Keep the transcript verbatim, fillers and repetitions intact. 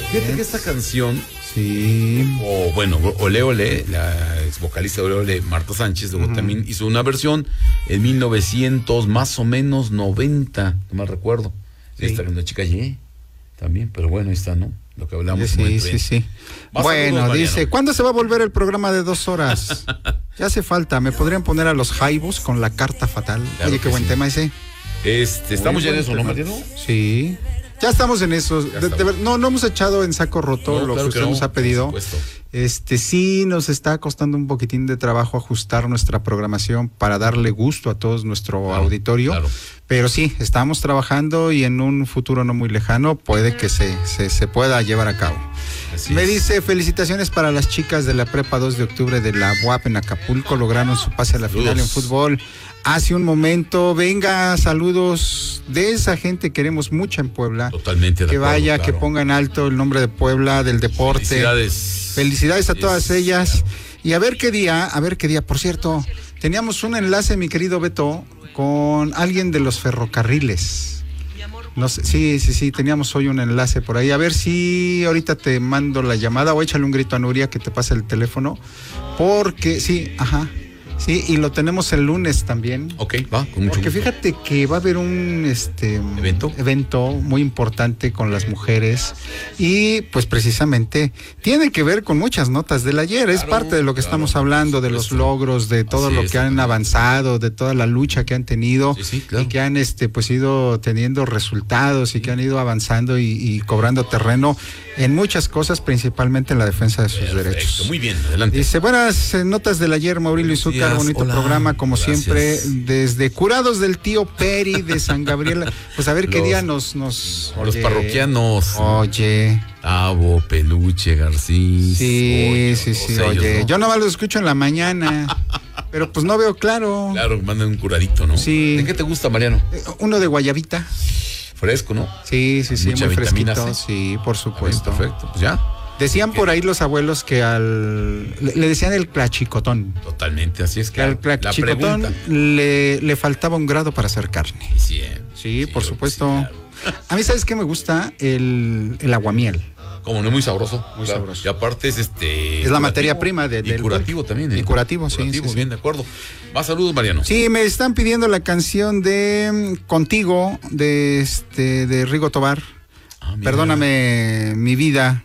Fíjate que esta canción, sí, o bueno, Olé Olé, la ex vocalista de Olé Olé, Marta Sánchez, luego uh-huh. también hizo una versión en mil novecientos, más o menos noventa, no mal recuerdo. Sí. Esta una chica Y también, pero bueno, ahí está, ¿no? Lo que hablamos. Sí, sí, sí. Bueno, saludos, dice, ¿cuándo se va a volver el programa de dos horas? Ya hace falta, me podrían poner a los Jaibos con la carta fatal. Claro. Oye, qué buen sí. tema ese. Este, estamos ya en eso, ¿no, Mariano? Sí. Ya estamos en eso. De, de, no, no hemos echado en saco roto no, lo claro que usted que no, nos ha pedido. Este, sí nos está costando un poquitín de trabajo ajustar nuestra programación para darle gusto a todos nuestro claro, auditorio. Claro. Pero sí, estamos trabajando y en un futuro no muy lejano puede que se, se, se pueda llevar a cabo. Así Me es. Dice, felicitaciones para las chicas de la prepa dos de octubre de la U A P en Acapulco, lograron su pase a la Saludos. Final en fútbol. Hace un momento, venga, saludos de esa gente, queremos mucha en Puebla. Totalmente de Que acuerdo, vaya, claro. que pongan alto el nombre de Puebla, del deporte. Felicidades. Felicidades a todas es, ellas. Claro. Y a ver qué día, a ver qué día, por cierto, teníamos un enlace, mi querido Beto, con alguien de los ferrocarriles. No sé, sí, sí, sí, teníamos hoy un enlace por ahí. A ver si ahorita te mando la llamada o échale un grito a Nuria que te pase el teléfono. Porque, sí, ajá. Sí, y lo tenemos el lunes también. Ok, va, con mucho Porque gusto. fíjate que va a haber un este evento evento muy importante con las mujeres y pues precisamente tiene que ver con muchas notas del ayer, claro, es parte de lo que claro, estamos hablando, de los logros, de todo Así lo es, que han avanzado, de toda la lucha que han tenido sí, sí, claro. y que han este pues ido teniendo resultados y que han ido avanzando y, y cobrando terreno en muchas cosas, principalmente en la defensa de sus Perfecto, derechos. Muy bien, adelante. Dice, buenas eh, notas del ayer, Maurilio y Zúcar, bonito hola, programa, como gracias. Siempre, desde Curados del Tío Peri de San Gabriel. Pues a ver los, qué día nos... nos los oye, parroquianos. Oye. Tavo, Peluche, Garcís. Sí, oye, sí, sí, ellos, oye. ¿no? Yo nomás los escucho en la mañana, pero pues no veo claro. Claro, mandan un curadito, ¿no? Sí. ¿De qué te gusta, Mariano? Eh, uno de guayabita. Fresco, ¿no? Sí, sí, sí, mucha muy fresquito. C. Sí, por supuesto. Bien, perfecto, pues ya. Decían por ahí los abuelos que al... Le, le decían el clachicotón. Totalmente, así es que... Al clachicotón le, le faltaba un grado para hacer carne. Sí, eh, sí, sí por supuesto. Sí, claro. A mí, ¿sabes qué me gusta? El, el aguamiel. Como no, muy sabroso. Muy claro. sabroso. Y aparte es este... Es la materia prima de, y del... curativo también. ¿eh? Y curativo, curativo sí, sí, bien, sí. de acuerdo. Más saludos, Mariano. Sí, me están pidiendo la canción de Contigo, de este de Rigo Tobar. Ah, Perdóname mi vida.